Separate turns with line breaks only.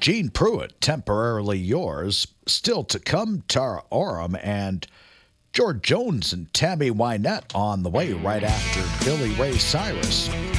Gene Pruitt, Temporarily Yours. Still to come, Tara Oram and George Jones and Tammy Wynette on the way right after Billy Ray Cyrus.